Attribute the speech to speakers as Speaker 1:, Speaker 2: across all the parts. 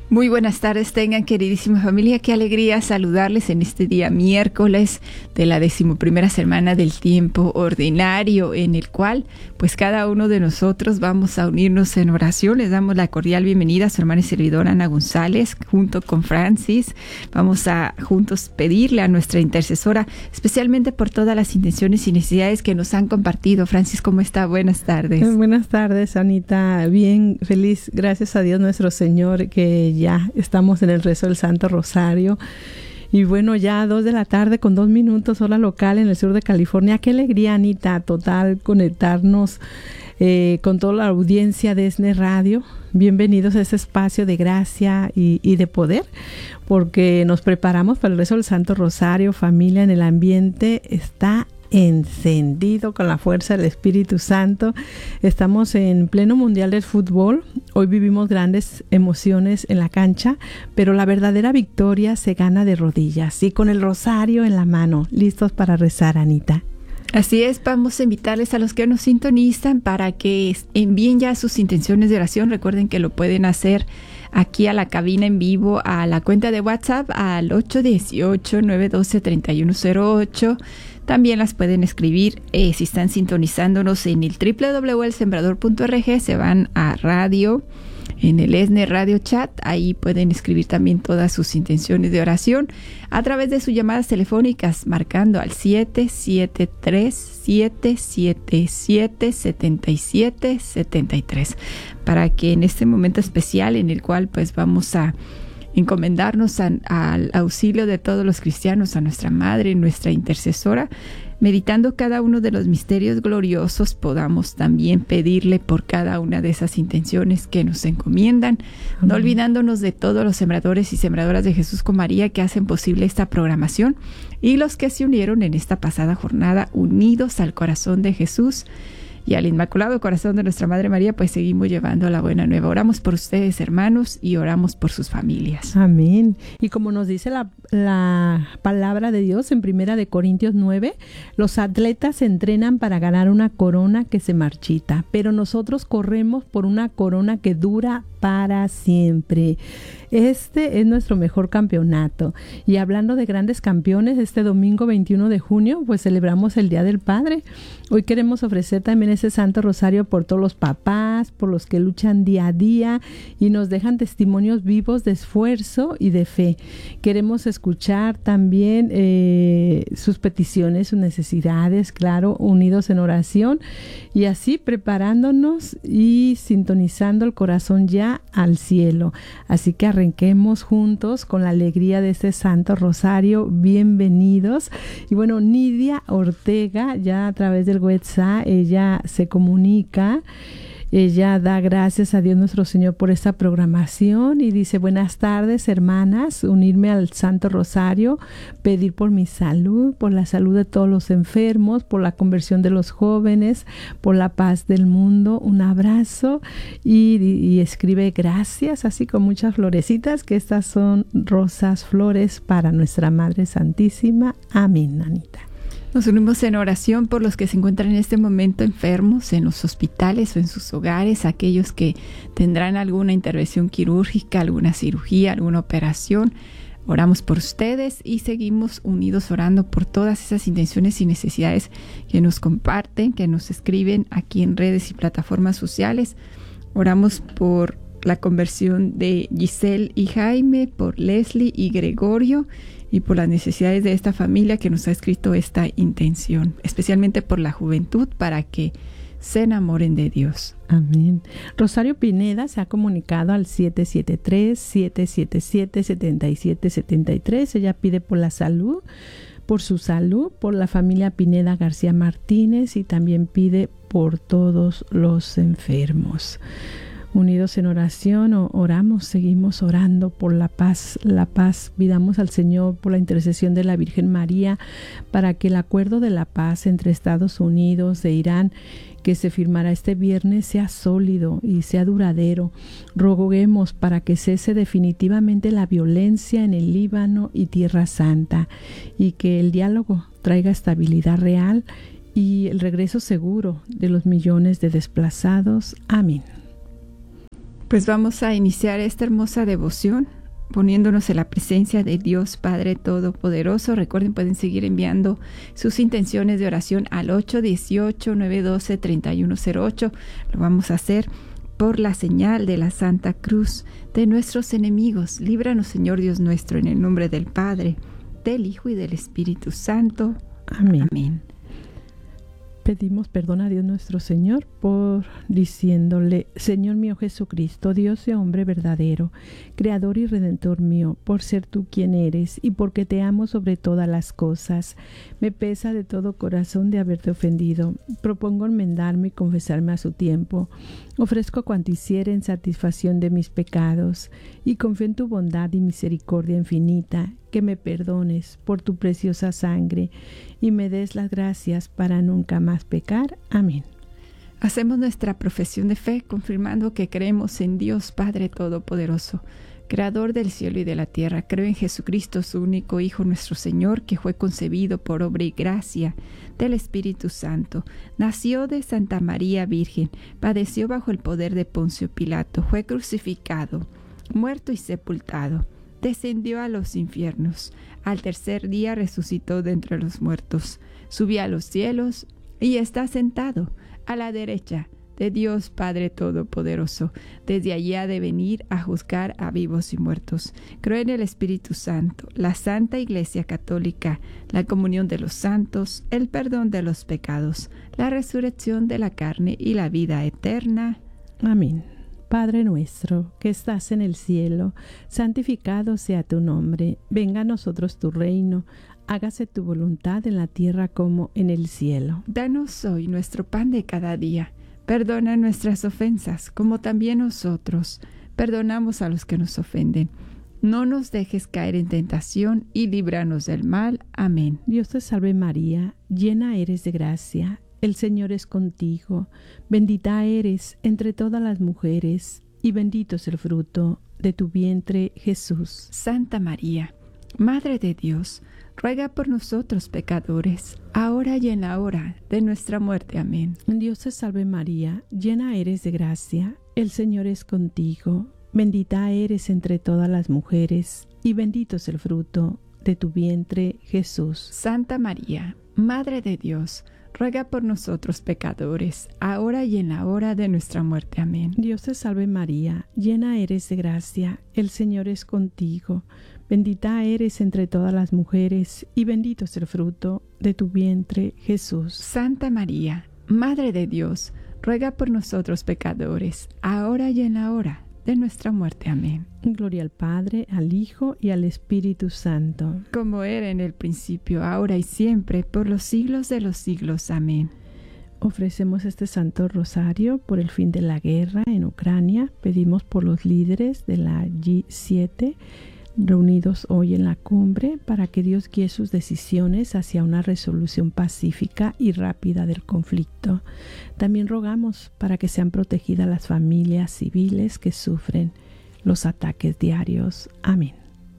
Speaker 1: Muy buenas tardes tengan, queridísima familia. Qué alegría saludarles en este día miércoles de la 11ª semana del tiempo ordinario, en el cual pues cada uno de nosotros vamos a unirnos en oración. Les damos la cordial bienvenida a su hermana y servidora Ana González, junto con Francis. Vamos a juntos pedirle a nuestra intercesora, especialmente por todas las intenciones y necesidades que nos han compartido. Francis, ¿cómo está? Buenas tardes.
Speaker 2: Buenas tardes, Anita. Bien, feliz, gracias a Dios nuestro Señor, que ya estamos en el rezo del Santo Rosario. Y bueno, ya 2 de la tarde con 2 minutos, hora local en el sur de California. Qué alegría, Anita, total, conectarnos con toda la audiencia de ESNE Radio. Bienvenidos a este espacio de gracia y de poder, porque nos preparamos para el rezo del Santo Rosario. Familia, en el ambiente está encendido con la fuerza del Espíritu Santo. Estamos en pleno mundial del fútbol. Hoy vivimos grandes emociones en la cancha, pero la verdadera victoria se gana de rodillas y con el rosario en la mano, listos para rezar, Anita.
Speaker 1: Así es, vamos a invitarles a los que nos sintonizan para que envíen ya sus intenciones de oración. Recuerden que lo pueden hacer aquí a la cabina en vivo, a la cuenta de WhatsApp al 818-912-3108. También las pueden escribir si están sintonizándonos en el www.elsembrador.org, se van a radio, en el ESNE Radio Chat, ahí pueden escribir también todas sus intenciones de oración a través de sus llamadas telefónicas, marcando al 773-777-7773, para que en este momento especial en el cual pues vamos a encomendarnos al auxilio de todos los cristianos, a nuestra Madre, nuestra intercesora, meditando cada uno de los misterios gloriosos, podamos también pedirle por cada una de esas intenciones que nos encomiendan, no olvidándonos de todos los sembradores y sembradoras de Jesús con María que hacen posible esta programación y los que se unieron en esta pasada jornada, unidos al corazón de Jesús y al Inmaculado Corazón de nuestra Madre María, pues seguimos llevando la buena nueva. Oramos por ustedes, hermanos, y oramos por sus familias.
Speaker 2: Amén. Y como nos dice la palabra de Dios en 1 Corintios 9, los atletas se entrenan para ganar una corona que se marchita, pero nosotros corremos por una corona que dura para siempre. Este es nuestro mejor campeonato. Y hablando de grandes campeones, este domingo 21 de junio, pues celebramos el Día del Padre. Hoy queremos ofrecer también ese Santo Rosario por todos los papás, por los que luchan día a día y nos dejan testimonios vivos de esfuerzo y de fe. Queremos escuchar también sus peticiones, sus necesidades, claro, unidos en oración y así preparándonos y sintonizando el corazón ya al cielo. Así que arranquemos juntos con la alegría de este Santo Rosario. Bienvenidos. Y bueno, Nidia Ortega, ya a través del WhatsApp, ella se comunica. Ella da gracias a Dios nuestro Señor por esta programación y dice: buenas tardes, hermanas, unirme al Santo Rosario, pedir por mi salud, por la salud de todos los enfermos, por la conversión de los jóvenes, por la paz del mundo. Un abrazo y escribe gracias, así con muchas florecitas, que estas son rosas, flores para nuestra Madre Santísima. Amén, Anita.
Speaker 1: Nos unimos en oración por los que se encuentran en este momento enfermos en los hospitales o en sus hogares, aquellos que tendrán alguna intervención quirúrgica, alguna cirugía, alguna operación. Oramos por ustedes y seguimos unidos orando por todas esas intenciones y necesidades que nos comparten, que nos escriben aquí en redes y plataformas sociales. Oramos por la conversión de Giselle y Jaime, por Leslie y Gregorio, y por las necesidades de esta familia que nos ha escrito esta intención, especialmente por la juventud, para que se enamoren de Dios.
Speaker 2: Amén. Rosario Pineda se ha comunicado al 773-777-7773. Ella pide por la salud, por su salud, por la familia Pineda García Martínez y también pide por todos los enfermos. Unidos en oración, oramos, seguimos orando por la paz, pidamos al Señor por la intercesión de la Virgen María para que el acuerdo de la paz entre Estados Unidos e Irán que se firmará este viernes sea sólido y sea duradero. Roguemos para que cese definitivamente la violencia en el Líbano y Tierra Santa y que el diálogo traiga estabilidad real y el regreso seguro de los millones de desplazados. Amén.
Speaker 1: Pues vamos a iniciar esta hermosa devoción poniéndonos en la presencia de Dios Padre Todopoderoso. Recuerden, pueden seguir enviando sus intenciones de oración al 818-912-3108. Lo vamos a hacer por la señal de la Santa Cruz de nuestros enemigos. Líbranos, Señor Dios nuestro, en el nombre del Padre, del Hijo y del Espíritu Santo.
Speaker 2: Amén.
Speaker 1: Amén.
Speaker 2: Pedimos perdón a Dios nuestro Señor por diciéndole: Señor mío Jesucristo, Dios y hombre verdadero, Creador y Redentor mío, por ser tú quien eres y porque te amo sobre todas las cosas. Me pesa de todo corazón de haberte ofendido. Propongo enmendarme y confesarme a su tiempo. Ofrezco cuanto hiciera en satisfacción de mis pecados y confío en tu bondad y misericordia infinita, que me perdones por tu preciosa sangre y me des las gracias para nunca más pecar. Amén.
Speaker 1: Hacemos nuestra profesión de fe confirmando que creemos en Dios Padre Todopoderoso, Creador del cielo y de la tierra. Creo en Jesucristo, su único Hijo, nuestro Señor, que fue concebido por obra y gracia del Espíritu Santo. Nació de Santa María Virgen, padeció bajo el poder de Poncio Pilato, fue crucificado, muerto y sepultado. Descendió a los infiernos. Al tercer día resucitó de entre los muertos. Subió a los cielos y está sentado a la derecha de Dios Padre Todopoderoso. Desde allí ha de venir a juzgar a vivos y muertos. Creo en el Espíritu Santo, la Santa Iglesia Católica, la comunión de los santos, el perdón de los pecados, la resurrección de la carne y la vida eterna.
Speaker 2: Amén. Padre nuestro, que estás en el cielo, santificado sea tu nombre. Venga a nosotros tu reino. Hágase tu voluntad en la tierra como en el cielo.
Speaker 1: Danos hoy nuestro pan de cada día. Perdona nuestras ofensas, como también nosotros perdonamos a los que nos ofenden. No nos dejes caer en tentación y líbranos del mal. Amén.
Speaker 2: Dios te salve María, llena eres de gracia. El Señor es contigo, bendita eres entre todas las mujeres, y bendito es el fruto de tu vientre, Jesús.
Speaker 1: Santa María, Madre de Dios, ruega por nosotros pecadores, ahora y en la hora de nuestra muerte. Amén.
Speaker 2: Dios te salve María, llena eres de gracia, el Señor es contigo, bendita eres entre todas las mujeres, y bendito es el fruto de tu vientre, Jesús.
Speaker 1: Santa María, Madre de Dios, ruega por nosotros pecadores, ahora y en la hora de nuestra muerte. Amén.
Speaker 2: Dios te salve María, llena eres de gracia, el Señor es contigo, bendita eres entre todas las mujeres, y bendito es el fruto de tu vientre, Jesús.
Speaker 1: Santa María, Madre de Dios, ruega por nosotros pecadores, ahora y en la hora de nuestra muerte. Amén.
Speaker 2: Gloria al Padre, al Hijo y al Espíritu Santo.
Speaker 1: Como era en el principio, ahora y siempre, por los siglos de los siglos. Amén.
Speaker 2: Ofrecemos este Santo Rosario por el fin de la guerra en Ucrania. Pedimos por los líderes de la G7 reunidos hoy en la cumbre para que Dios guíe sus decisiones hacia una resolución pacífica y rápida del conflicto. También rogamos para que sean protegidas las familias civiles que sufren los ataques diarios. Amén.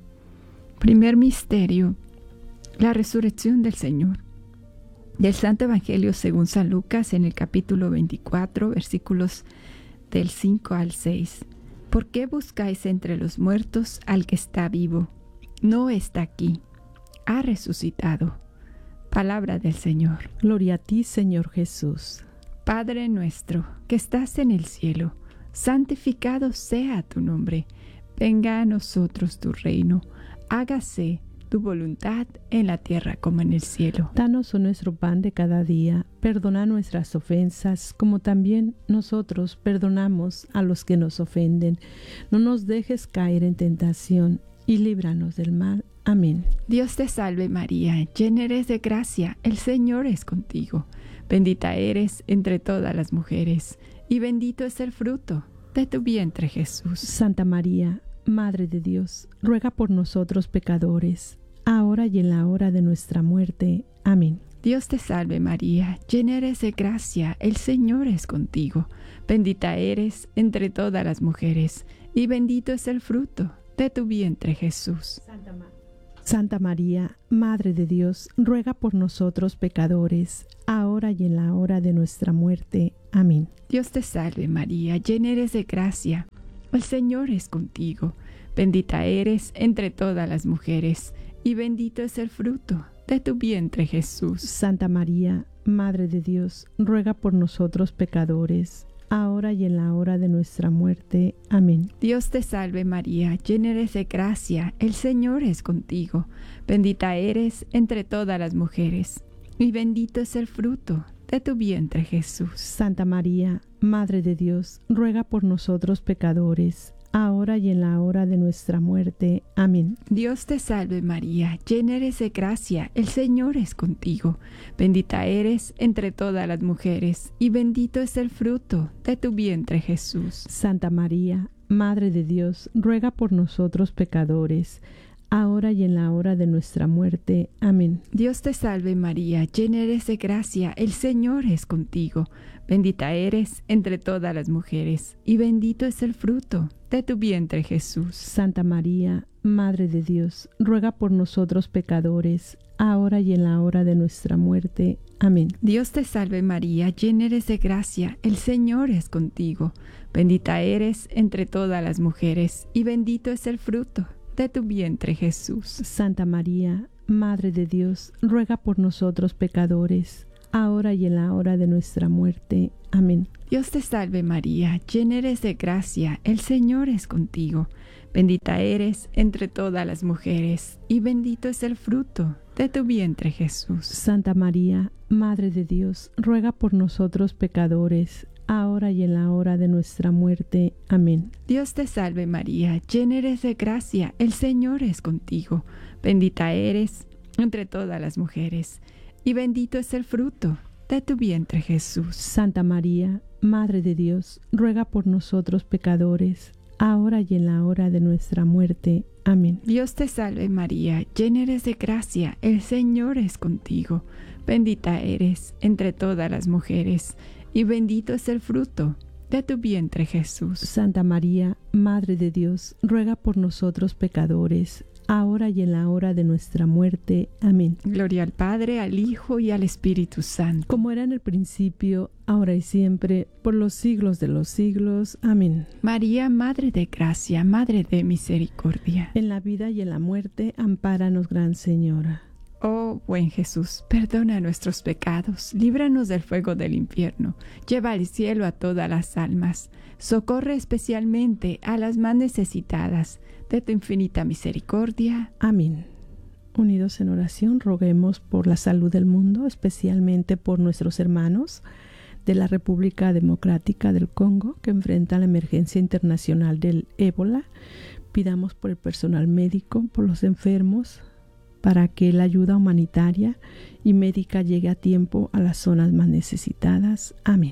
Speaker 1: Primer misterio, la resurrección del Señor. Del Santo Evangelio según San Lucas, en el capítulo 24, versículos del 5 al 6. ¿Por qué buscáis entre los muertos al que está vivo? No está aquí, ha resucitado. Palabra del Señor.
Speaker 2: Gloria a ti, Señor Jesús.
Speaker 1: Padre nuestro, que estás en el cielo, santificado sea tu nombre. Venga a nosotros tu reino. Hágase tu voluntad en la tierra como en el cielo.
Speaker 2: Danos hoy nuestro pan de cada día. Perdona nuestras ofensas, como también nosotros perdonamos a los que nos ofenden. No nos dejes caer en tentación y líbranos del mal. Amén.
Speaker 1: Dios te salve María, llena eres de gracia, el Señor es contigo. Bendita eres entre todas las mujeres, y bendito es el fruto de tu vientre, Jesús.
Speaker 2: Santa María, Madre de Dios, ruega por nosotros pecadores, ahora y en la hora de nuestra muerte. Amén.
Speaker 1: Dios te salve María, llena eres de gracia, el Señor es contigo. Bendita eres entre todas las mujeres, y bendito es el fruto de tu vientre, Jesús.
Speaker 2: Santa María, Madre de Dios, ruega por nosotros pecadores, ahora y en la hora de nuestra muerte. Amén.
Speaker 1: Dios te salve María, llena eres de gracia, el Señor es contigo. Bendita eres entre todas las mujeres, y bendito es el fruto de tu vientre, Jesús.
Speaker 2: Santa María, Madre de Dios, ruega por nosotros pecadores, ahora y en la hora de nuestra muerte. Amén.
Speaker 1: Dios te salve María, llena eres de gracia, el Señor es contigo. Bendita eres entre todas las mujeres, y bendito es el fruto de tu vientre, Jesús.
Speaker 2: Santa María, Madre de Dios, ruega por nosotros pecadores, ahora y en la hora de nuestra muerte. Amén.
Speaker 1: Dios te salve María, llena eres de gracia, el Señor es contigo. Bendita eres entre todas las mujeres, y bendito es el fruto de tu vientre, Jesús.
Speaker 2: Santa María, Madre de Dios, ruega por nosotros pecadores, ahora y en la hora de nuestra muerte. Amén.
Speaker 1: Dios te salve María, llena eres de gracia, el Señor es contigo. Bendita eres entre todas las mujeres, y bendito es el fruto de tu vientre, Jesús.
Speaker 2: Santa María, Madre de Dios, ruega por nosotros pecadores, ahora y en la hora de nuestra muerte. Amén.
Speaker 1: Dios te salve María, llena eres de gracia, el Señor es contigo. Bendita eres entre todas las mujeres, y bendito es el fruto de tu vientre, Jesús.
Speaker 2: Santa María, Madre de Dios, ruega por nosotros pecadores, ahora y en la hora de nuestra muerte. Amén.
Speaker 1: Dios te salve María, llena eres de gracia, el Señor es contigo. Bendita eres entre todas las mujeres, y bendito es el fruto de tu vientre, Jesús.
Speaker 2: Santa María, Madre de Dios, ruega por nosotros pecadores, ahora y en la hora de nuestra muerte. Amén.
Speaker 1: Dios te salve María, llena eres de gracia, el Señor es contigo. Bendita eres entre todas las mujeres, y bendito es el fruto de tu vientre, Jesús.
Speaker 2: Santa María, Madre de Dios, ruega por nosotros pecadores, ahora y en la hora de nuestra muerte. Amén.
Speaker 1: Dios te salve María, llena eres de gracia, el Señor es contigo. Bendita eres entre todas las mujeres, y bendito es el fruto de tu vientre, Jesús.
Speaker 2: Santa María, Madre de Dios, ruega por nosotros pecadores, ahora y en la hora de nuestra muerte. Amén.
Speaker 1: Gloria al Padre, al Hijo y al Espíritu Santo.
Speaker 2: Como era en el principio, ahora y siempre, por los siglos de los siglos. Amén.
Speaker 1: María, Madre de Gracia, Madre de Misericordia.
Speaker 2: En la vida y en la muerte, ampáranos, Gran Señora.
Speaker 1: Oh, buen Jesús, perdona nuestros pecados, líbranos del fuego del infierno, lleva al cielo a todas las almas, socorre especialmente a las más necesitadas de tu infinita misericordia.
Speaker 2: Amén. Unidos en oración, roguemos por la salud del mundo, especialmente por nuestros hermanos de la República Democrática del Congo que enfrentan la emergencia internacional del ébola. Pidamos por el personal médico, por los enfermos, para que la ayuda humanitaria y médica llegue a tiempo a las zonas más necesitadas. Amén.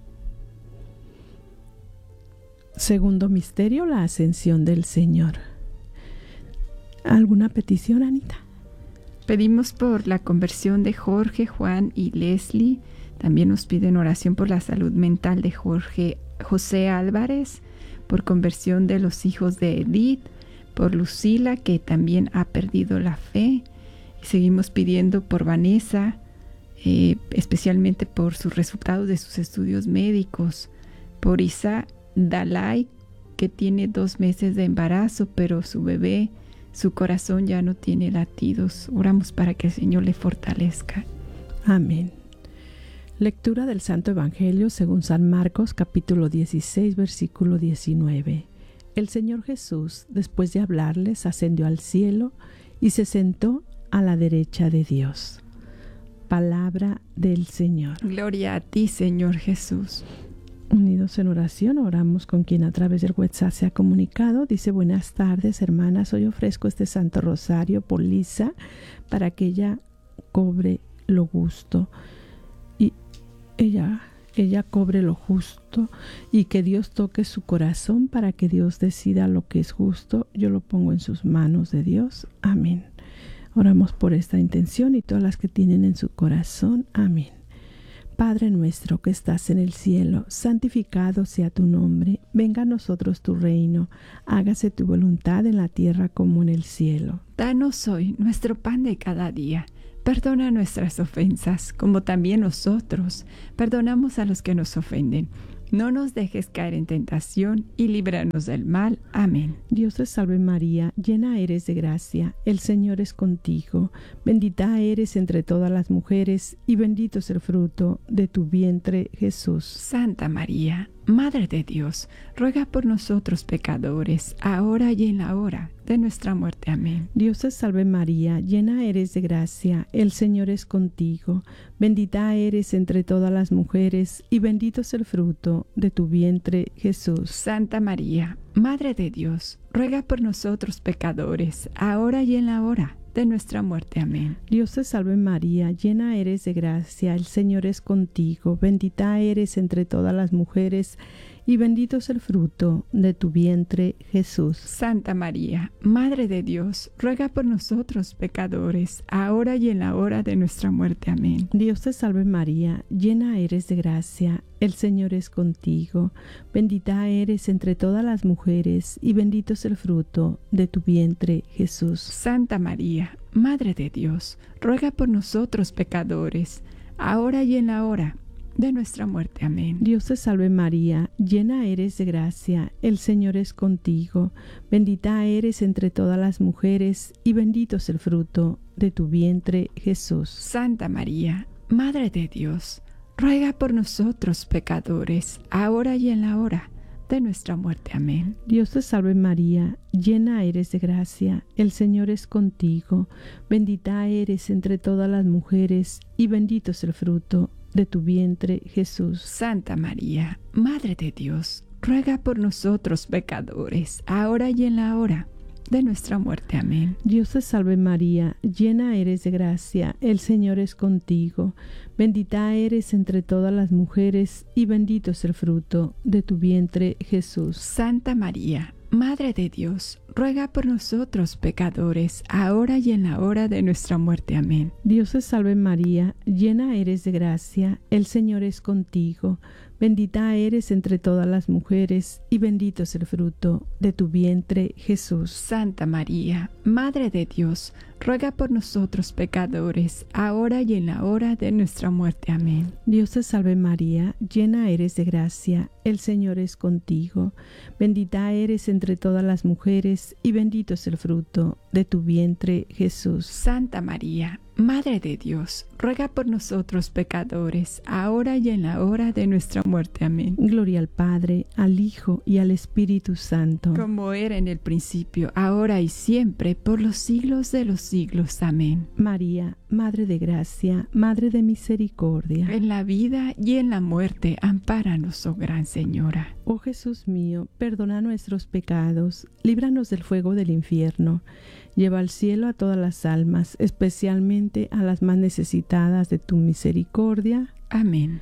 Speaker 2: Segundo misterio, la ascensión del Señor. ¿Alguna petición, Anita?
Speaker 1: Pedimos por la conversión de Jorge, Juan y Leslie. También nos piden oración por la salud mental de José Álvarez, por conversión de los hijos de Edith, por Lucila, que también ha perdido la fe. Y seguimos pidiendo por Vanessa, especialmente por sus resultados de sus estudios médicos, por Isa Dalai, que tiene 2 meses de embarazo, pero su bebé, su corazón ya no tiene latidos. Oramos para que el Señor le fortalezca.
Speaker 2: Amén. Lectura del Santo Evangelio según San Marcos, capítulo 16, versículo 19. El Señor Jesús, después de hablarles, ascendió al cielo y se sentó a la derecha de Dios. Palabra del Señor.
Speaker 1: Gloria a ti, Señor Jesús.
Speaker 2: Unidos en oración, oramos con quien a través del WhatsApp se ha comunicado. Dice: buenas tardes, hermanas. Hoy ofrezco este Santo Rosario por Lisa para que ella cobre lo justo. Y ella cobre lo justo y que Dios toque su corazón para que Dios decida lo que es justo. Yo lo pongo en sus manos de Dios. Amén. Oramos por esta intención y todas las que tienen en su corazón. Amén. Padre nuestro que estás en el cielo, santificado sea tu nombre. Venga a nosotros tu reino. Hágase tu voluntad en la tierra como en el cielo.
Speaker 1: Danos hoy nuestro pan de cada día. Perdona nuestras ofensas, como también nosotros perdonamos a los que nos ofenden. No nos dejes caer en tentación y líbranos del mal. Amén.
Speaker 2: Dios te salve María, llena eres de gracia, el Señor es contigo. Bendita eres entre todas las mujeres y bendito es el fruto de tu vientre, Jesús.
Speaker 1: Santa María, Madre de Dios, ruega por nosotros pecadores, ahora y en la hora de nuestra muerte. Amén.
Speaker 2: Dios te salve María, llena eres de gracia, el Señor es contigo. Bendita eres entre todas las mujeres y bendito es el fruto de tu vientre, Jesús.
Speaker 1: Santa María, Madre de Dios, ruega por nosotros pecadores, ahora y en la hora de nuestra muerte. Amén.
Speaker 2: Dios te salve María, llena eres de gracia, el Señor es contigo. Bendita eres entre todas las mujeres y bendito es el fruto de tu vientre, Jesús.
Speaker 1: Santa María, Madre de Dios, ruega por nosotros pecadores, ahora y en la hora de nuestra muerte. Amén.
Speaker 2: Dios te salve María, llena eres de gracia, el Señor es contigo. Bendita eres entre todas las mujeres y bendito es el fruto de tu vientre, Jesús.
Speaker 1: Santa María, Madre de Dios, ruega por nosotros pecadores, ahora y en la hora de nuestra muerte. Amén.
Speaker 2: Dios te salve María, llena eres de gracia, el Señor es contigo. Bendita eres entre todas las mujeres y bendito es el fruto de tu vientre, Jesús.
Speaker 1: Santa María, Madre de Dios, ruega por nosotros pecadores, ahora y en la hora de nuestra muerte. Amén.
Speaker 2: Dios te salve María, llena eres de gracia, el Señor es contigo. Bendita eres entre todas las mujeres y bendito es el fruto de tu vientre, Jesús.
Speaker 1: Santa María, Madre de Dios, ruega por nosotros pecadores, ahora y en la hora de nuestra muerte. Amén.
Speaker 2: Dios te salve María, llena eres de gracia, el Señor es contigo. Bendita eres entre todas las mujeres y bendito es el fruto de tu vientre, Jesús.
Speaker 1: Santa María, Madre de Dios, ruega por nosotros pecadores, ahora y en la hora de nuestra muerte. Amén.
Speaker 2: Dios te salve María, llena eres de gracia, el Señor es contigo. Bendita eres entre todas las mujeres y bendito es el fruto de tu vientre, Jesús.
Speaker 1: Santa María, Madre de Dios, ruega por nosotros pecadores, ahora y en la hora de nuestra muerte. Amén.
Speaker 2: Dios te salve María, llena eres de gracia, el Señor es contigo. Bendita eres entre todas las mujeres y bendito es el fruto de tu vientre, Jesús.
Speaker 1: Santa María, Madre de Dios, ruega por nosotros pecadores, ahora y en la hora de nuestra muerte. Amén.
Speaker 2: Gloria al Padre, al Hijo y al Espíritu Santo.
Speaker 1: Como era en el principio, ahora y siempre, por los siglos de los siglos. Amén.
Speaker 2: María, Madre de gracia, Madre de misericordia.
Speaker 1: En la vida y en la muerte, ampáranos, oh Gran Señora.
Speaker 2: Oh Jesús mío, perdona nuestros pecados, líbranos del fuego del infierno. Lleva al cielo a todas las almas, especialmente a las más necesitadas de tu misericordia.
Speaker 1: Amén.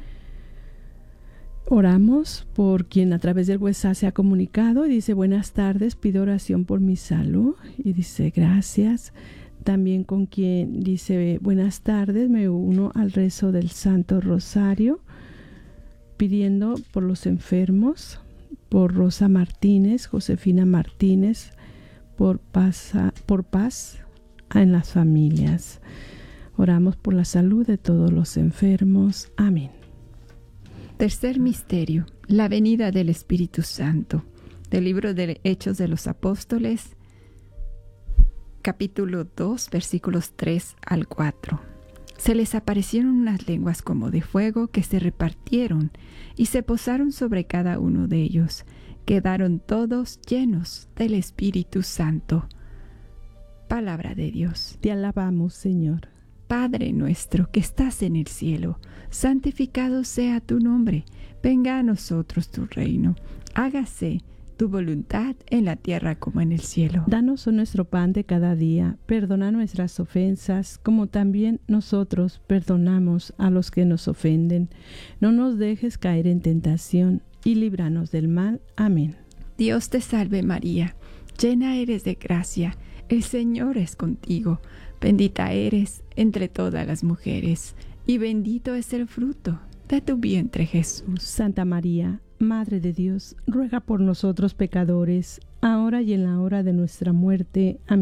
Speaker 2: Oramos por quien a través del WhatsApp se ha comunicado y dice: buenas tardes, pido oración por mi salud. Y dice: gracias. También con quien dice: buenas tardes, me uno al rezo del Santo Rosario, pidiendo por los enfermos, por Rosa Martínez, Josefina Martínez, por paz en las familias. Oramos por la salud de todos los enfermos. Amén.
Speaker 1: Tercer misterio, la venida del Espíritu Santo. Del libro de Hechos de los Apóstoles, capítulo 2, versículos 3 al 4. Se les aparecieron unas lenguas como de fuego que se repartieron y se posaron sobre cada uno de ellos. Quedaron todos llenos del Espíritu Santo. Palabra de Dios.
Speaker 2: Te alabamos, Señor.
Speaker 1: Padre nuestro que estás en el cielo, santificado sea tu nombre. Venga a nosotros tu reino. Hágase tu voluntad en la tierra como en el cielo.
Speaker 2: Danos nuestro pan de cada día. Perdona nuestras ofensas, como también nosotros perdonamos a los que nos ofenden. No nos dejes caer en tentación y líbranos del mal. Amén.
Speaker 1: Dios te salve María, llena eres de gracia, el Señor es contigo. Bendita eres entre todas las mujeres, y bendito es el fruto de tu vientre, Jesús.
Speaker 2: Santa María, Madre de Dios, ruega por nosotros pecadores, ahora y en la hora de nuestra muerte. Amén.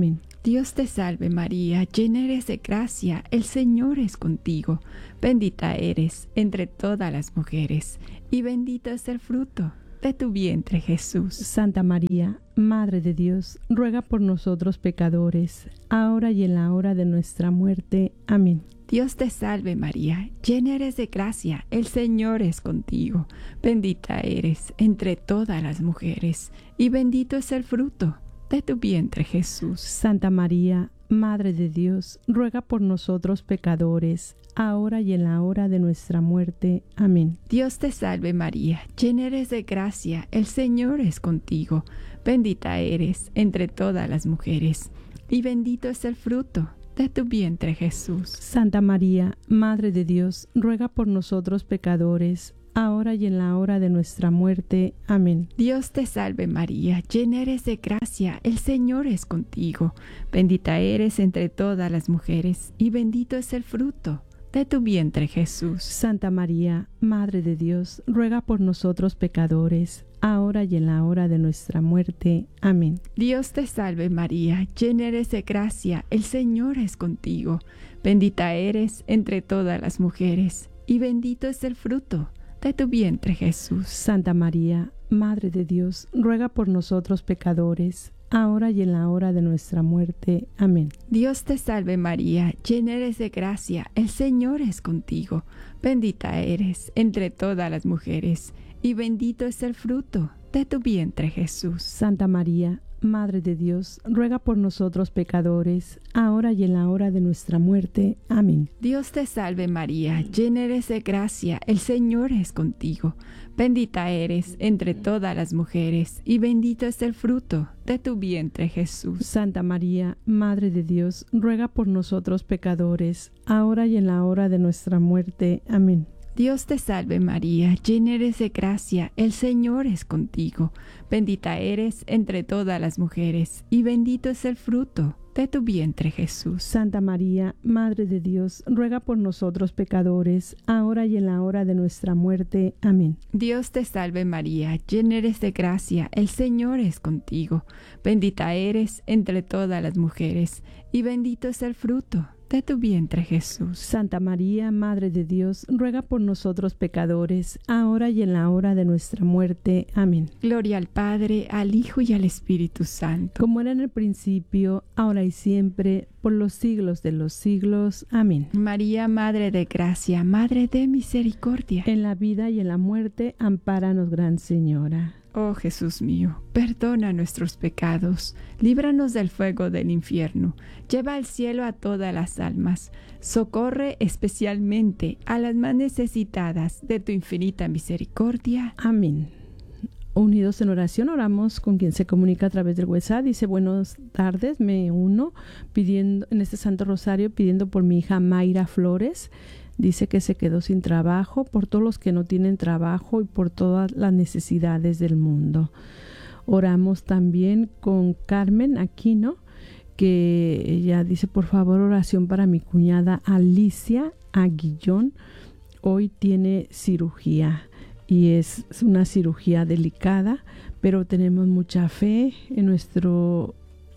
Speaker 1: Dios te salve María, llena eres de gracia, el Señor es contigo. Bendita eres entre todas las mujeres, y bendito es el fruto de tu vientre Jesús.
Speaker 2: Santa María, Madre de Dios, ruega por nosotros pecadores, ahora y en la hora de nuestra muerte. Amén.
Speaker 1: Dios te salve María, llena eres de gracia, el Señor es contigo. Bendita eres entre todas las mujeres, y bendito es el fruto de tu vientre Jesús.
Speaker 2: Santa María, Madre de Dios, ruega por nosotros pecadores, ahora y en la hora de nuestra muerte. Amén.
Speaker 1: Dios te salve María, llena eres de gracia, el Señor es contigo. Bendita eres entre todas las mujeres, y bendito es el fruto de tu vientre Jesús.
Speaker 2: Santa María, Madre de Dios, ruega por nosotros pecadores, ahora y en la hora de nuestra muerte. Amén.
Speaker 1: Dios te salve María, llena eres de gracia, el Señor es contigo. Bendita eres entre todas las mujeres, y bendito es el fruto de tu vientre Jesús.
Speaker 2: Santa María, Madre de Dios, ruega por nosotros pecadores, ahora y en la hora de nuestra muerte. Amén.
Speaker 1: Dios te salve María, llena eres de gracia, el Señor es contigo. Bendita eres entre todas las mujeres, y bendito es el fruto de tu vientre Jesús.
Speaker 2: Santa María, Madre de Dios, ruega por nosotros pecadores, ahora y en la hora de nuestra muerte. Amén.
Speaker 1: Dios te salve María, llena eres de gracia, el Señor es contigo. Bendita eres entre todas las mujeres, y bendito es el fruto de tu vientre Jesús.
Speaker 2: Santa María, Madre de Dios, ruega por nosotros pecadores, ahora y en la hora de nuestra muerte. Amén.
Speaker 1: Dios te salve María, llena eres de gracia, el Señor es contigo. Bendita eres entre todas las mujeres, y bendito es el fruto de tu vientre Jesús.
Speaker 2: Santa María, Madre de Dios, ruega por nosotros pecadores, ahora y en la hora de nuestra muerte. Amén.
Speaker 1: Dios te salve María, llena eres de gracia, el Señor es contigo. Bendita eres entre todas las mujeres, y bendito es el fruto de tu vientre Jesús.
Speaker 2: Santa María, Madre de Dios, ruega por nosotros pecadores, ahora y en la hora de nuestra muerte. Amén.
Speaker 1: Dios te salve María, llena eres de gracia, el Señor es contigo. Bendita eres entre todas las mujeres, y bendito es el fruto de tu vientre Jesús.
Speaker 2: Santa María, Madre de Dios, ruega por nosotros pecadores, ahora y en la hora de nuestra muerte. Amén.
Speaker 1: Gloria al Padre, al Hijo y al Espíritu Santo.
Speaker 2: Como era en el principio, ahora y siempre, por los siglos de los siglos. Amén.
Speaker 1: María, Madre de Gracia, Madre de Misericordia.
Speaker 2: En la vida y en la muerte, ampáranos, Gran Señora.
Speaker 1: Oh Jesús mío, perdona nuestros pecados, líbranos del fuego del infierno, lleva al cielo a todas las almas, socorre especialmente a las más necesitadas de tu infinita misericordia.
Speaker 2: Amén. Unidos en oración, oramos con quien se comunica a través del WhatsApp. Dice: buenas tardes, me uno pidiendo en este Santo Rosario, pidiendo por mi hija Mayra Flores. Dice que se quedó sin trabajo, por todos los que no tienen trabajo y por todas las necesidades del mundo. Oramos también con Carmen Aquino, que ella dice: por favor, oración para mi cuñada Alicia Aguillón. Hoy tiene cirugía y es una cirugía delicada, pero tenemos mucha fe en nuestro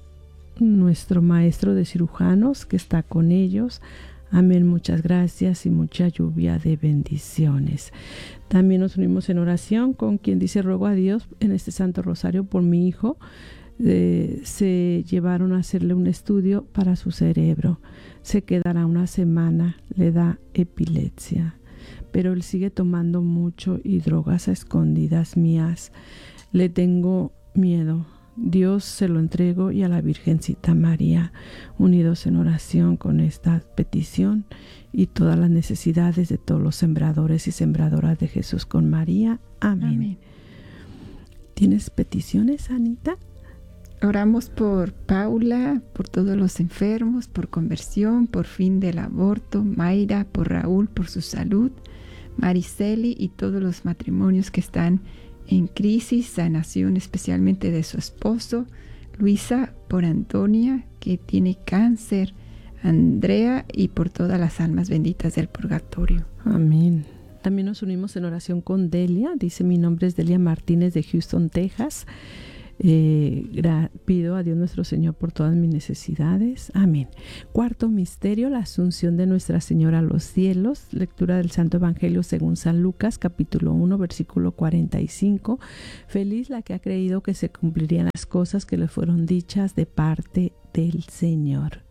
Speaker 2: maestro de cirujanos que está con ellos. Amén, muchas gracias y mucha lluvia de bendiciones. También nos unimos en oración con quien dice: ruego a Dios en este Santo Rosario por mi hijo. Se llevaron a hacerle un estudio para su cerebro. Se quedará una semana, le da epilepsia, pero él sigue tomando mucho y drogas a escondidas mías. Le tengo miedo. Dios se lo entrego y a la Virgencita María, unidos en oración con esta petición y todas las necesidades de todos los sembradores y sembradoras de Jesús con María. Amén. Amén. ¿Tienes peticiones, Anita?
Speaker 1: Oramos por Paula, por todos los enfermos, por conversión, por fin del aborto, Mayra, por Raúl, por su salud, Mariceli y todos los matrimonios que están en crisis, sanación especialmente de su esposo, Luisa, por Antonia, que tiene cáncer, Andrea y por todas las almas benditas del purgatorio.
Speaker 2: Amén. También nos unimos en oración con Delia. Dice: mi nombre es Delia Martínez de Houston, Texas. Pido a Dios nuestro Señor por todas mis necesidades. Amén. Cuarto misterio, la asunción de Nuestra Señora a los cielos. Lectura del Santo Evangelio según San Lucas, capítulo 1, versículo 45. Feliz la que ha creído que se cumplirían las cosas que le fueron dichas de parte del Señor.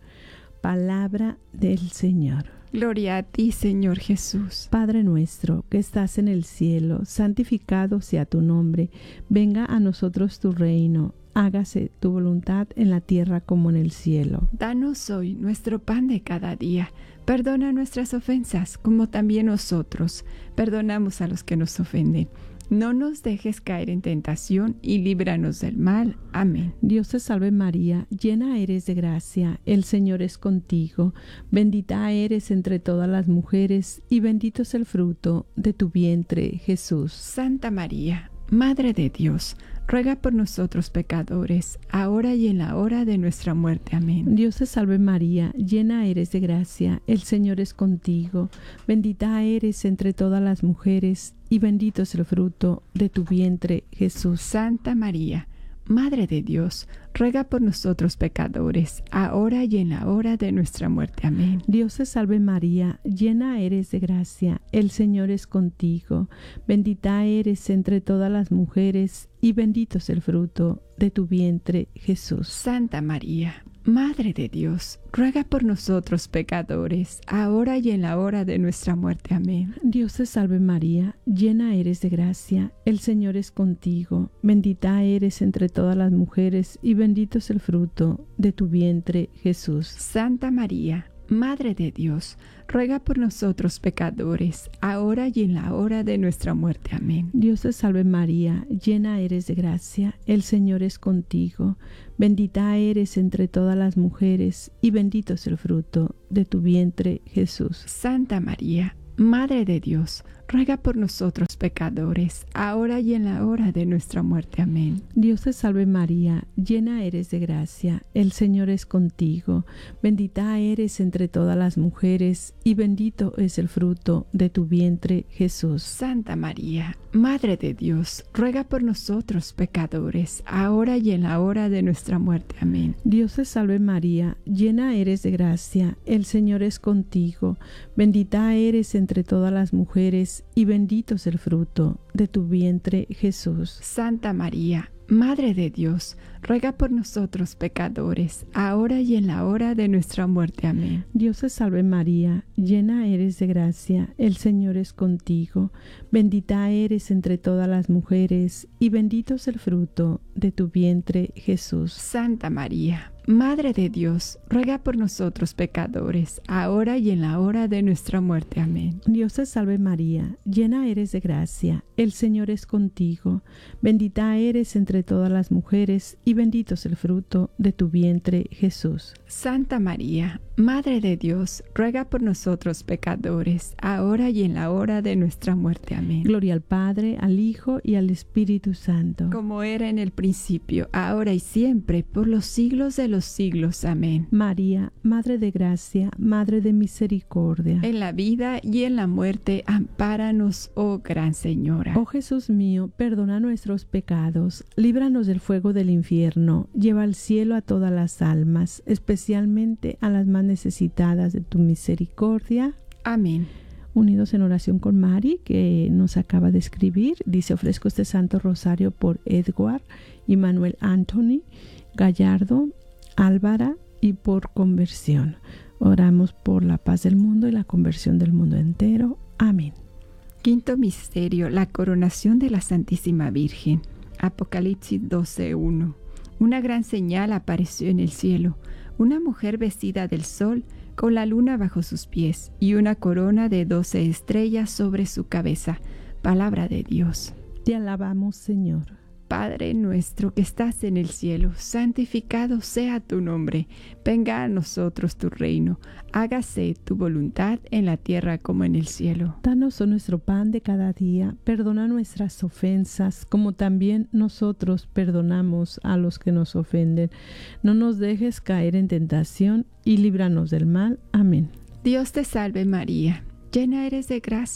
Speaker 2: Palabra del Señor.
Speaker 1: Gloria a ti, Señor Jesús.
Speaker 2: Padre nuestro, que estás en el cielo, santificado sea tu nombre. Venga a nosotros tu reino. Hágase tu voluntad en la tierra como en el cielo.
Speaker 1: Danos hoy nuestro pan de cada día. Perdona nuestras ofensas, como también nosotros perdonamos a los que nos ofenden. No nos dejes caer en tentación y líbranos del mal. Amén.
Speaker 2: Dios te salve María, llena eres de gracia, el Señor es contigo. Bendita eres entre todas las mujeres y bendito es el fruto de tu vientre, Jesús.
Speaker 1: Santa María, Madre de Dios, ruega por nosotros pecadores, ahora y en la hora de nuestra muerte. Amén.
Speaker 2: Dios te salve María, llena eres de gracia, el Señor es contigo. Bendita eres entre todas las mujeres y bendito es el fruto de tu vientre, Jesús.
Speaker 1: Santa María, Madre de Dios, ruega por nosotros pecadores, ahora y en la hora de nuestra muerte. Amén.
Speaker 2: Dios te salve María, llena eres de gracia, el Señor es contigo. Bendita eres entre todas las mujeres y bendito es el fruto de tu vientre, Jesús.
Speaker 1: Santa María, Madre de Dios, ruega por nosotros pecadores, ahora y en la hora de nuestra muerte. Amén.
Speaker 2: Dios te salve María, llena eres de gracia, el Señor es contigo. Bendita eres entre todas las mujeres y bendito es el fruto de tu vientre, Jesús.
Speaker 1: Santa María, Madre de Dios, ruega por nosotros pecadores, ahora y en la hora de nuestra muerte. Amén.
Speaker 2: Dios te salve María, llena eres de gracia, el Señor es contigo. Bendita eres entre todas las mujeres y bendito es el fruto de tu vientre, Jesús.
Speaker 1: Santa María, Madre de Dios, ruega por nosotros pecadores, ahora y en la hora de nuestra muerte. Amén.
Speaker 2: Dios te salve María, llena eres de gracia, el Señor es contigo. Bendita eres entre todas las mujeres y bendito es el fruto de tu vientre, Jesús.
Speaker 1: Santa María, Madre de Dios, ruega por nosotros pecadores, ahora y en la hora de nuestra muerte. Amén.
Speaker 2: Dios te salve María, llena eres de gracia, el Señor es contigo. Bendita eres entre todas las mujeres y bendito es el fruto de tu vientre, Jesús.
Speaker 1: Santa María, Madre de Dios, ruega por nosotros pecadores, ahora y en la hora de nuestra muerte. Amén.
Speaker 2: Dios te salve María, llena eres de gracia, el Señor es contigo. Bendita eres entre todas las mujeres y bendito es el fruto de tu vientre, Jesús.
Speaker 1: Santa María, Madre de Dios, ruega por nosotros pecadores, ahora y en la hora de nuestra muerte. Amén.
Speaker 2: Dios te salve María, llena eres de gracia, el Señor es contigo. Bendita eres entre todas las mujeres y bendito es el fruto de tu vientre, Jesús.
Speaker 1: Santa María, Madre de Dios, ruega por nosotros pecadores, ahora y en la hora de nuestra muerte. Amén.
Speaker 2: Gloria al Padre, al Hijo y al Espíritu Santo.
Speaker 1: Como era en el principio, ahora y siempre, por los siglos de los siglos. Amén.
Speaker 2: María, Madre de gracia, Madre de misericordia.
Speaker 1: En la vida y en la muerte, ampáranos, oh Gran Señora.
Speaker 2: Oh Jesús mío, perdona nuestros pecados, líbranos del fuego del infierno, lleva al cielo a todas las almas, especialmente a las más necesitadas de tu misericordia.
Speaker 1: Amén.
Speaker 2: Unidos en oración con Mari, que nos acaba de escribir, dice: ofrezco este Santo Rosario por Edward y Manuel Anthony Gallardo Álvara y por conversión. Oramos por la paz del mundo y la conversión del mundo entero. Amén.
Speaker 1: Quinto misterio, la coronación de la Santísima Virgen. Apocalipsis 12:1. Una gran señal apareció en el cielo, una mujer vestida del sol, con la luna bajo sus pies, y una corona de 12 estrellas sobre su cabeza. Palabra de Dios.
Speaker 2: Te alabamos, Señor.
Speaker 1: Padre nuestro que estás en el cielo, santificado sea tu nombre. Venga a nosotros tu reino. Hágase tu voluntad en la tierra como en el cielo.
Speaker 2: Danos nuestro pan de cada día. Perdona nuestras ofensas, como también nosotros perdonamos a los que nos ofenden. No nos dejes caer en tentación y líbranos del mal. Amén.
Speaker 1: Dios te salve María, llena eres de gracia.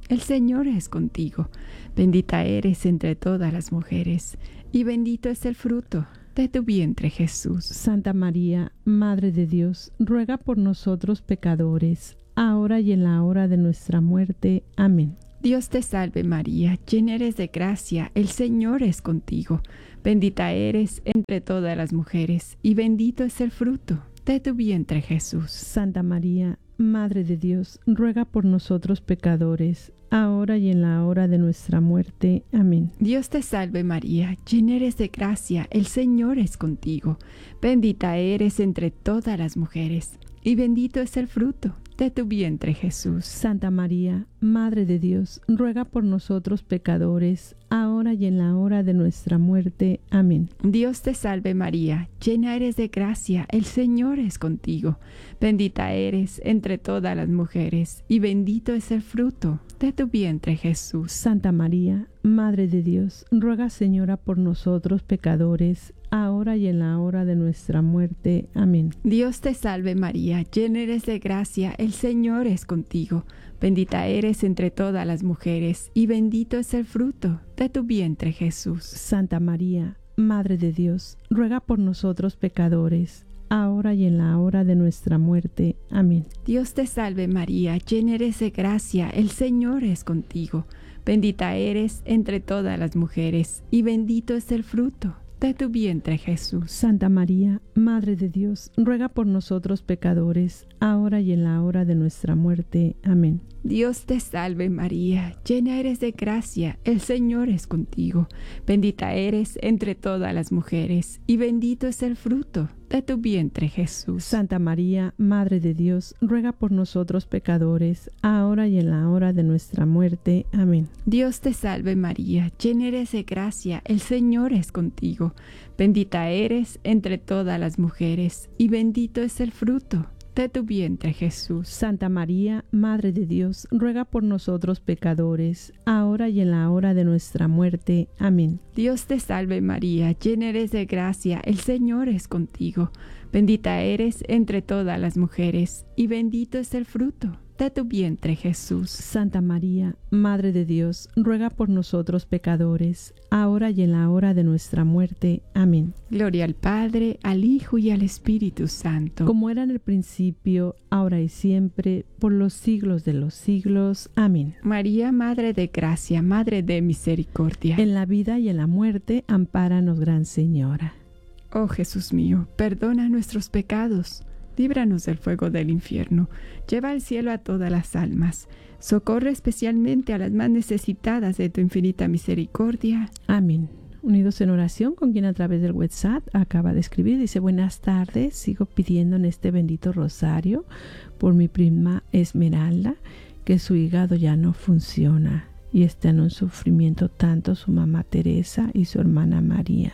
Speaker 1: el Señor es contigo. Bendita eres entre todas las mujeres, y bendito es el fruto de tu vientre, Jesús.
Speaker 2: Santa María, Madre de Dios, ruega por nosotros pecadores, ahora y en la hora de nuestra muerte. Amén.
Speaker 1: Dios te salve María, llena eres de gracia, el Señor es contigo. Bendita eres entre todas las mujeres, y bendito es el fruto de tu vientre, Jesús.
Speaker 2: Santa María, Madre de Dios, ruega por nosotros pecadores, ahora y en la hora de nuestra muerte. Amén.
Speaker 1: Dios te salve María, llena eres de gracia, el Señor es contigo. Bendita eres entre todas las mujeres, y bendito es el fruto de tu vientre, Jesús.
Speaker 2: Santa María, Madre de Dios, ruega por nosotros pecadores, ahora y en la hora de nuestra muerte. Amén.
Speaker 1: Dios te salve María, llena eres de gracia, el Señor es contigo. Bendita eres entre todas las mujeres, y bendito es el fruto de tu vientre, Jesús.
Speaker 2: Santa María, Madre de Dios, ruega, Señora, por nosotros pecadores, ahora y en la hora de nuestra muerte. Amén.
Speaker 1: Dios te salve María, llena eres de gracia, el Señor es contigo. Bendita eres entre todas las mujeres, y bendito es el fruto de tu vientre, Jesús.
Speaker 2: Santa María, Madre de Dios, ruega por nosotros pecadores, ahora y en la hora de nuestra muerte. Amén.
Speaker 1: Dios te salve María, llena eres de gracia, el Señor es contigo. Bendita eres entre todas las mujeres, y bendito es el fruto de tu vientre, Jesús.
Speaker 2: Santa María, Madre de Dios, ruega por nosotros pecadores, ahora y en la hora de nuestra muerte. Amén.
Speaker 1: Dios te salve María, llena eres de gracia, el Señor es contigo. Bendita eres entre todas las mujeres, y bendito es el fruto de tu vientre, Jesús.
Speaker 2: Santa María, Madre de Dios, ruega por nosotros pecadores, ahora y en la hora de nuestra muerte. Amén.
Speaker 1: Dios te salve María, llena eres de gracia, el Señor es contigo. Bendita eres entre todas las mujeres, y bendito es el fruto de tu vientre, Jesús.
Speaker 2: Santa María, Madre de Dios, ruega por nosotros pecadores, ahora y en la hora de nuestra muerte. Amén.
Speaker 1: Dios te salve María, llena eres de gracia, el Señor es contigo. Bendita eres entre todas las mujeres, y bendito es el fruto de tu vientre, Jesús.
Speaker 2: Santa María, Madre de Dios, ruega por nosotros pecadores, ahora y en la hora de nuestra muerte. Amén.
Speaker 1: Gloria al Padre, al Hijo y al Espíritu Santo.
Speaker 2: Como era en el principio, ahora y siempre, por los siglos de los siglos. Amén.
Speaker 1: María, Madre de Gracia, Madre de Misericordia.
Speaker 2: En la vida y en la muerte, ampáranos, Gran Señora.
Speaker 1: Oh Jesús mío, perdona nuestros pecados, líbranos del fuego del infierno, lleva al cielo a todas las almas, socorre especialmente a las más necesitadas de tu infinita misericordia.
Speaker 2: Amén. Unidos en oración con quien a través del WhatsApp acaba de escribir, dice: buenas tardes, sigo pidiendo en este bendito rosario por mi prima Esmeralda, que su hígado ya no funciona y está en un sufrimiento tanto su mamá Teresa y su hermana María.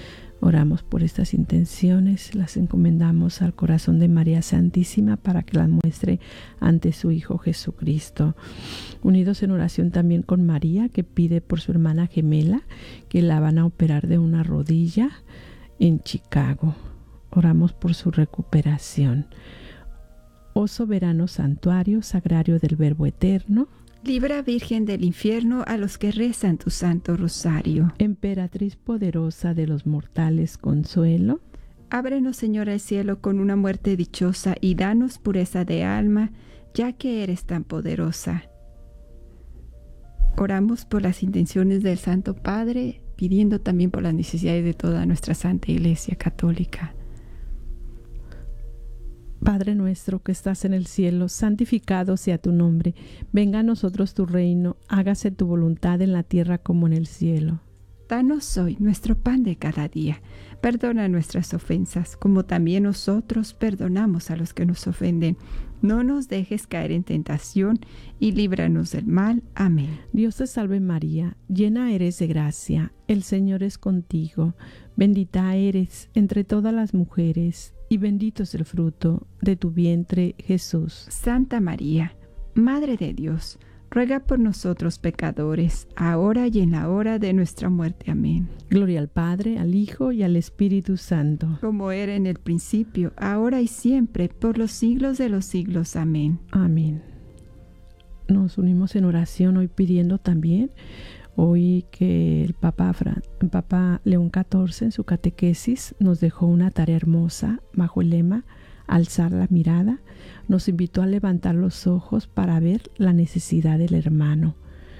Speaker 2: Oramos por estas intenciones, las encomendamos al corazón de María Santísima para que las muestre ante su Hijo Jesucristo. Unidos en oración también con María, que pide por su hermana gemela, que la van a operar de una rodilla en Chicago. Oramos por su recuperación. Oh soberano santuario, sagrario del Verbo eterno,
Speaker 1: libra, Virgen del infierno, a los que rezan tu santo rosario.
Speaker 2: Emperatriz poderosa de los mortales, consuelo.
Speaker 1: Ábrenos, Señor, el cielo con una muerte dichosa, y danos pureza de alma, ya que eres tan poderosa. Oramos por las intenciones del Santo Padre, pidiendo también por las necesidades de toda nuestra Santa Iglesia Católica.
Speaker 2: Padre nuestro que estás en el cielo, santificado sea tu nombre. Venga a nosotros tu reino, hágase tu voluntad en la tierra como en el cielo.
Speaker 1: Danos hoy nuestro pan de cada día. Perdona nuestras ofensas, como también nosotros perdonamos a los que nos ofenden. No nos dejes caer en tentación, y líbranos del mal. Amén.
Speaker 2: Dios te salve María, llena eres de gracia, el Señor es contigo. Bendita eres entre todas las mujeres, y bendito es el fruto de tu vientre, Jesús.
Speaker 1: Santa María, Madre de Dios, ruega por nosotros pecadores, ahora y en la hora de nuestra muerte. Amén.
Speaker 2: Gloria al Padre, al Hijo y al Espíritu Santo.
Speaker 1: Como era en el principio, ahora y siempre, por los siglos de los siglos. Amén.
Speaker 2: Amén. nos unimos en oración hoy pidiendo también, hoy que el Papa León XIV en su catequesis nos dejó una tarea hermosa bajo el lema alzar la mirada, nos invitó a levantar los ojos para ver la necesidad del hermano.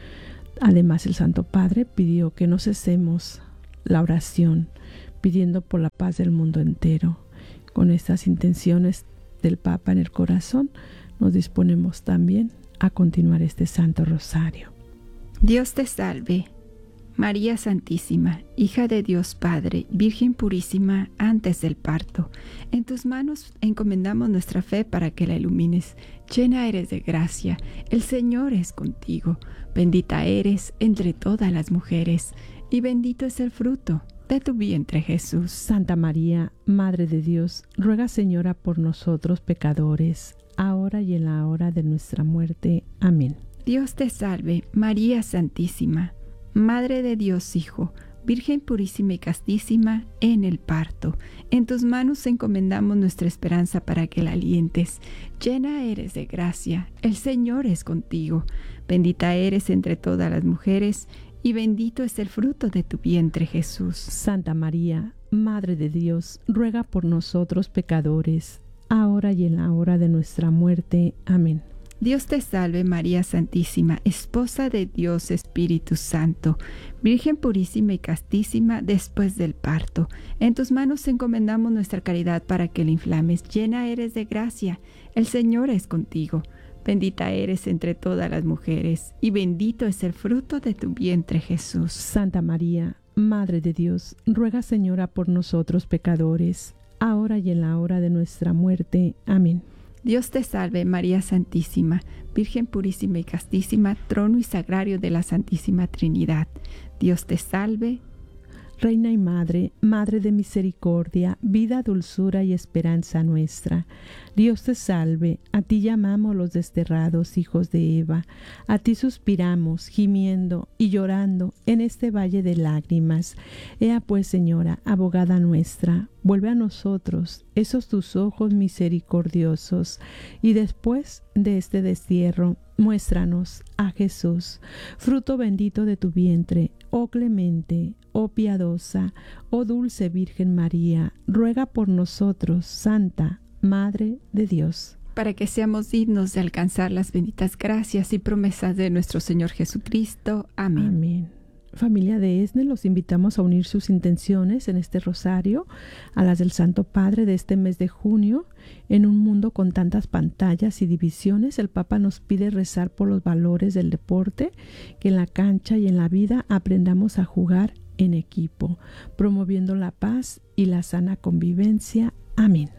Speaker 2: Además, el Santo Padre pidió que no cesemos la oración, pidiendo por la paz del mundo entero. Con estas intenciones del Papa en el corazón, nos disponemos también a continuar este Santo Rosario.
Speaker 1: Dios te salve, María Santísima, hija de Dios Padre, Virgen purísima antes del parto. En tus manos encomendamos nuestra fe para que la ilumines. Llena eres de gracia, el Señor es contigo. Bendita eres entre todas las mujeres, y bendito es el fruto de tu vientre, Jesús.
Speaker 2: Santa María, Madre de Dios, ruega, Señora, por nosotros pecadores, ahora y en la hora de nuestra muerte. Amén.
Speaker 1: Dios te salve, María Santísima, Madre de Dios Hijo, Virgen purísima y castísima en el parto. En tus manos encomendamos nuestra esperanza para que la alientes. Llena eres de gracia, el Señor es contigo. Bendita eres entre todas las mujeres, y bendito es el fruto de tu vientre, Jesús.
Speaker 2: Santa María, Madre de Dios, ruega por nosotros pecadores, ahora y en la hora de nuestra muerte. Amén.
Speaker 1: Dios te salve, María Santísima, Esposa de Dios Espíritu Santo, Virgen purísima y castísima después del parto. En tus manos encomendamos nuestra caridad para que la inflames. Llena eres de gracia, el Señor es contigo. Bendita eres entre todas las mujeres, y bendito es el fruto de tu vientre, Jesús.
Speaker 2: Santa María, Madre de Dios, ruega, Señora, por nosotros pecadores, ahora y en la hora de nuestra muerte. Amén.
Speaker 1: Dios te salve, María Santísima, Virgen purísima y castísima, trono y sagrario de la Santísima Trinidad. Dios te salve,
Speaker 2: Reina y Madre, Madre de misericordia, vida, dulzura y esperanza nuestra. Dios te salve, a ti llamamos los desterrados hijos de Eva, a ti suspiramos, gimiendo y llorando en este valle de lágrimas. Ea pues, Señora, abogada nuestra, vuelve a nosotros esos tus ojos misericordiosos, y después de este destierro, muéstranos a Jesús, fruto bendito de tu vientre. Oh clemente, oh piadosa, oh dulce Virgen María, ruega por nosotros, Santa Madre de Dios,
Speaker 1: para que seamos dignos de alcanzar las benditas gracias y promesas de nuestro Señor Jesucristo. Amén.
Speaker 2: Amén. Familia de ESNE, los invitamos a unir sus intenciones en este rosario a las del Santo Padre de este mes de junio. En un mundo con tantas pantallas y divisiones, el Papa nos pide rezar por los valores del deporte, que en la cancha y en la vida aprendamos a jugar en equipo, promoviendo la paz y la sana convivencia. Amén.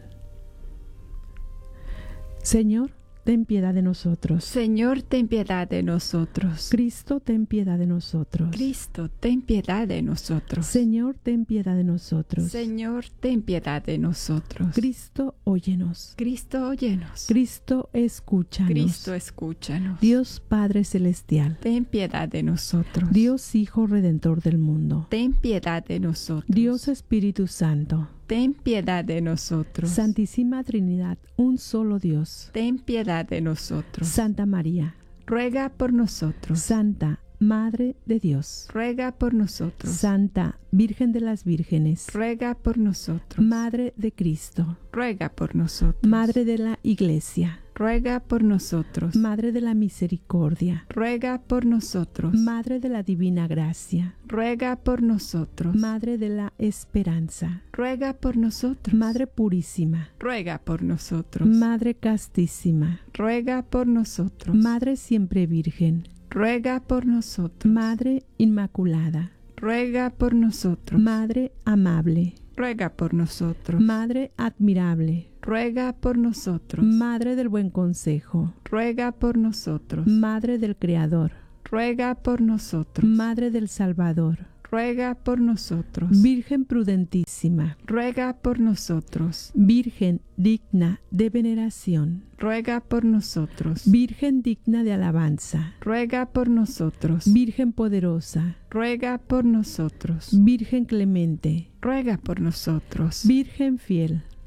Speaker 2: Señor, ten piedad de nosotros.
Speaker 1: Señor, ten piedad de nosotros.
Speaker 2: Cristo, ten piedad de nosotros.
Speaker 1: Cristo, ten piedad de nosotros.
Speaker 2: Señor, ten piedad de nosotros.
Speaker 1: Señor, ten piedad de nosotros.
Speaker 2: Cristo, óyenos.
Speaker 1: Cristo, óyenos.
Speaker 2: Cristo, escúchanos.
Speaker 1: Cristo, escúchanos.
Speaker 2: Dios Padre Celestial,
Speaker 1: ten piedad de nosotros.
Speaker 2: Dios Hijo Redentor del mundo,
Speaker 1: ten piedad de nosotros.
Speaker 2: Dios Espíritu Santo,
Speaker 1: ten piedad de nosotros.
Speaker 2: Santísima Trinidad, un solo Dios,
Speaker 1: ten piedad de nosotros.
Speaker 2: Santa María,
Speaker 1: ruega por nosotros.
Speaker 2: Santa Madre de Dios,
Speaker 1: ruega por nosotros.
Speaker 2: Santa Virgen de las Vírgenes,
Speaker 1: ruega por nosotros.
Speaker 2: Madre de Cristo,
Speaker 1: ruega por nosotros.
Speaker 2: Madre de la Iglesia,
Speaker 1: ruega por nosotros.
Speaker 2: Madre de la Misericordia,
Speaker 1: ruega por nosotros.
Speaker 2: Madre de la Divina Gracia,
Speaker 1: ruega por nosotros.
Speaker 2: Madre de la Esperanza,
Speaker 1: ruega por nosotros.
Speaker 2: Madre Purísima,
Speaker 1: ruega por nosotros.
Speaker 2: Madre Castísima,
Speaker 1: ruega por nosotros.
Speaker 2: Madre Siempre Virgen,
Speaker 1: ruega por nosotros.
Speaker 2: Madre Inmaculada,
Speaker 1: ruega por nosotros.
Speaker 2: Madre Amable,
Speaker 1: ruega por nosotros.
Speaker 2: Madre Admirable,
Speaker 1: ruega por nosotros.
Speaker 2: Madre del Buen Consejo,
Speaker 1: ruega por nosotros.
Speaker 2: Madre del Creador,
Speaker 1: ruega por nosotros.
Speaker 2: Madre del Salvador,
Speaker 1: ruega por nosotros.
Speaker 2: Virgen prudentísima,
Speaker 1: ruega por nosotros.
Speaker 2: Virgen digna de veneración,
Speaker 1: ruega por nosotros.
Speaker 2: Virgen digna de alabanza,
Speaker 1: ruega por nosotros.
Speaker 2: Virgen poderosa,
Speaker 1: ruega por nosotros.
Speaker 2: Virgen clemente,
Speaker 1: ruega por nosotros.
Speaker 2: Virgen fiel,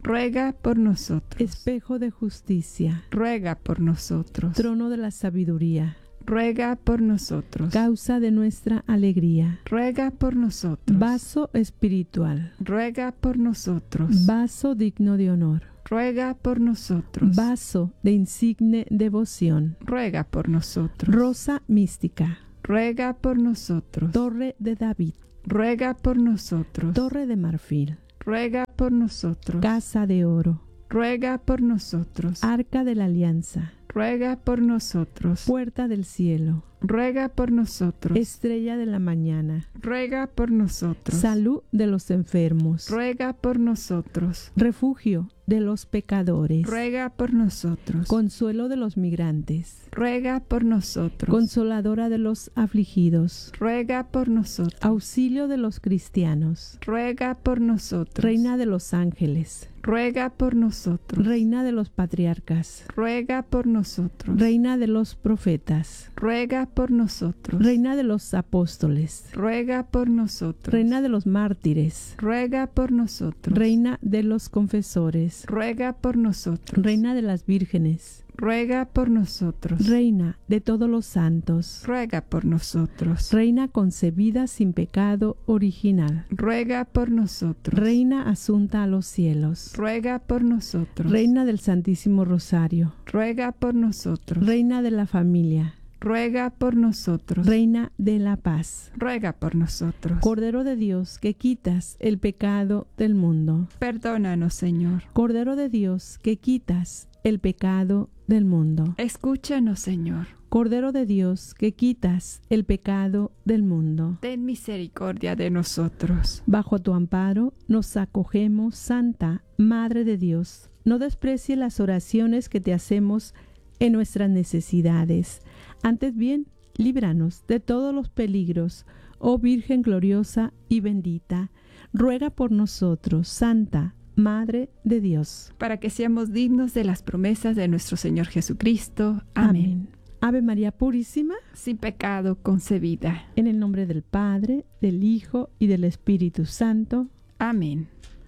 Speaker 1: ruega por nosotros.
Speaker 2: Espejo de justicia,
Speaker 1: ruega por nosotros.
Speaker 2: trono de la sabiduría,
Speaker 1: ruega por nosotros.
Speaker 2: causa de nuestra alegría,
Speaker 1: ruega por nosotros.
Speaker 2: vaso espiritual,
Speaker 1: ruega por nosotros.
Speaker 2: vaso digno de honor,
Speaker 1: ruega por nosotros.
Speaker 2: vaso de insigne devoción,
Speaker 1: ruega por nosotros.
Speaker 2: rosa mística,
Speaker 1: ruega por nosotros.
Speaker 2: torre de David,
Speaker 1: ruega por nosotros.
Speaker 2: torre de marfil,
Speaker 1: ruega por nosotros.
Speaker 2: casa de oro,
Speaker 1: ruega por nosotros.
Speaker 2: arca de la alianza,
Speaker 1: ruega por nosotros.
Speaker 2: puerta del cielo,
Speaker 1: ruega por nosotros.
Speaker 2: estrella de la mañana,
Speaker 1: ruega por nosotros.
Speaker 2: salud de los enfermos,
Speaker 1: ruega por nosotros.
Speaker 2: refugio de los pecadores,
Speaker 1: ruega por nosotros.
Speaker 2: consuelo de los migrantes,
Speaker 1: ruega por nosotros.
Speaker 2: consoladora de los afligidos,
Speaker 1: ruega por nosotros.
Speaker 2: auxilio de los cristianos,
Speaker 1: ruega por nosotros.
Speaker 2: reina de los ángeles,
Speaker 1: ruega por nosotros.
Speaker 2: reina de los patriarcas,
Speaker 1: ruega por nosotros.
Speaker 2: reina de los profetas,
Speaker 1: ruega por nosotros.
Speaker 2: reina de los apóstoles,
Speaker 1: ruega por nosotros.
Speaker 2: reina de los mártires,
Speaker 1: ruega por nosotros.
Speaker 2: reina de los confesores,
Speaker 1: ruega por nosotros.
Speaker 2: reina de las vírgenes,
Speaker 1: ruega por nosotros.
Speaker 2: reina de todos los santos,
Speaker 1: ruega por nosotros.
Speaker 2: reina concebida sin pecado original,
Speaker 1: ruega por nosotros.
Speaker 2: reina asunta a los cielos,
Speaker 1: ruega por nosotros.
Speaker 2: reina del Santísimo Rosario,
Speaker 1: ruega por nosotros.
Speaker 2: reina de la familia,
Speaker 1: ruega por nosotros.
Speaker 2: reina de la paz,
Speaker 1: ruega por nosotros.
Speaker 2: Cordero de Dios que quitas el pecado del mundo,
Speaker 1: Perdónanos, Señor.
Speaker 2: Cordero de Dios que quitas el pecado del mundo,
Speaker 1: Escúchanos, Señor.
Speaker 2: Cordero de Dios que quitas el pecado del mundo.
Speaker 1: Ten misericordia de nosotros.
Speaker 2: Bajo tu amparo nos acogemos, Santa Madre de Dios. No desprecie las oraciones que te hacemos en nuestras necesidades. Antes bien, líbranos de todos los peligros, oh Virgen gloriosa y bendita. Ruega por nosotros, Santa Madre de Dios.
Speaker 1: Para que seamos dignos de las promesas de nuestro Señor Jesucristo. Amén.
Speaker 2: Ave María Purísima,
Speaker 1: sin pecado concebida.
Speaker 2: en el nombre del Padre, del Hijo y del Espíritu Santo.
Speaker 1: Amén.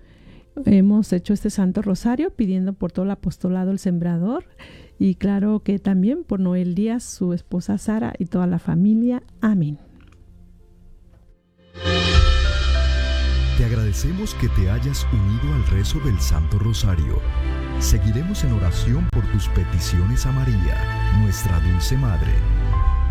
Speaker 2: Hemos hecho este Santo Rosario pidiendo por todo el apostolado El Sembrador y claro que también por Noel Díaz, su esposa Sara y toda la familia. Amén.
Speaker 3: Te agradecemos que te hayas unido al rezo del Santo Rosario. Seguiremos en oración por tus peticiones a María, nuestra dulce Madre.